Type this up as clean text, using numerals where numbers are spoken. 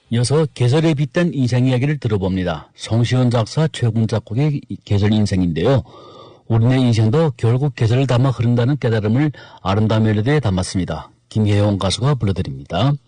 이어서 계절에 빗댄 인생 이야기를 들어봅니다. 송시원 작사, 최군 작곡의 계절 인생인데요. 우리네 인생도 결국 계절을 담아 흐른다는 깨달음을 아름다운 멜로디에 담았습니다. 김혜영 가수가 불러드립니다.